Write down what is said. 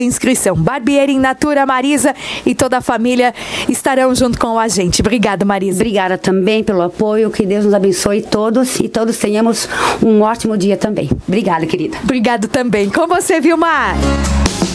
inscrição. Barbieri in Natura, Marisa e toda a família estarão junto com a gente. Obrigada, Marisa. Obrigada também pelo apoio, que Deus nos abençoe todos e todos tenhamos um ótimo dia também. Obrigada, querida. Obrigado também. Com você, Vilmar.